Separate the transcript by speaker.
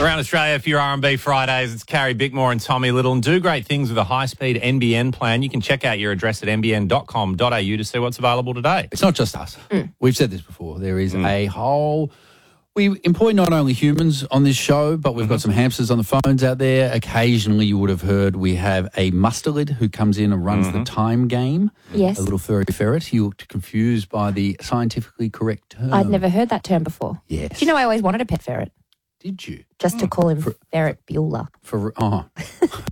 Speaker 1: Around Australia for your R&B Fridays, it's Carrie Bickmore and Tommy Little. And do great things with a high-speed NBN plan. You can check out your address at nbn.com.au to see what's available today.
Speaker 2: It's not just us. We've said this before. There is a whole... We employ not only humans on this show, but we've got some hamsters on the phones out there. Occasionally you would have heard we have a mustelid who comes in and runs the time game.
Speaker 3: Yes.
Speaker 2: A little furry ferret. You looked confused by the scientifically correct term.
Speaker 3: I'd never heard that term before.
Speaker 2: Yes.
Speaker 3: Do you know I always wanted a pet ferret?
Speaker 2: Did you?
Speaker 3: Just to call him Ferret Bueller.